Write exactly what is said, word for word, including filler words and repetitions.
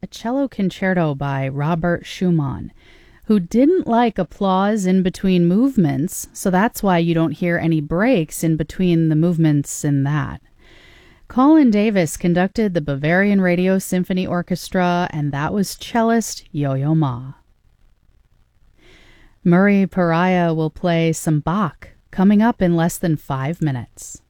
a cello concerto by Robert Schumann, who didn't like applause in between movements, so that's why you don't hear any breaks in between the movements in that. Colin Davis conducted the Bavarian Radio Symphony Orchestra, and that was cellist Yo-Yo Ma. Murray Pariah will play some Bach, coming up in less than five minutes.